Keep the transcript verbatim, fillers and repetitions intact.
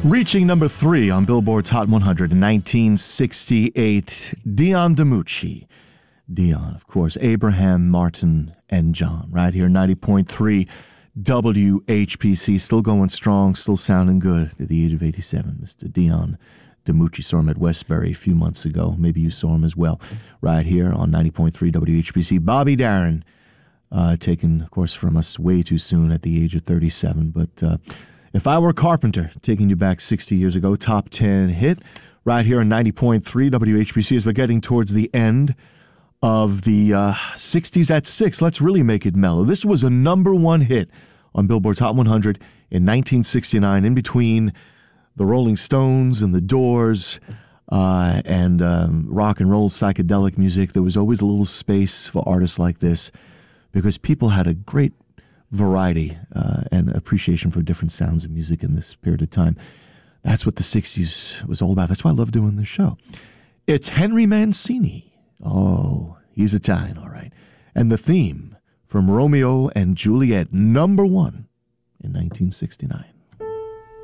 Reaching number three on Billboard's Hot one hundred in nineteen sixty-eight, Dion DiMucci. Dion, of course, Abraham, Martin, and John. Right here, ninety point three W H P C. Still going strong, still sounding good at the age of eighty-seven. Mister Dion DiMucci. Saw him at Westbury a few months ago. Maybe you saw him as well. Right here on ninety point three W H P C. Bobby Darin, uh, taken, of course, from us way too soon at the age of thirty-seven. But uh, If I Were Carpenter, taking you back sixty years ago, top ten hit right here on ninety point three W H P C as we're getting towards the end of the uh, sixties at six. Let's really make it mellow. This was a number one hit on Billboard's Hot one hundred in nineteen sixty-nine, in between the Rolling Stones and the Doors uh, and um, rock and roll psychedelic music. There was always a little space for artists like this because people had a great variety uh, and appreciation for different sounds of music in this period of time. That's what the sixties was all about. That's why I love doing this show. It's Henry Mancini. Oh, he's Italian, all right. And the theme from Romeo and Juliet, number one in nineteen sixty-nine.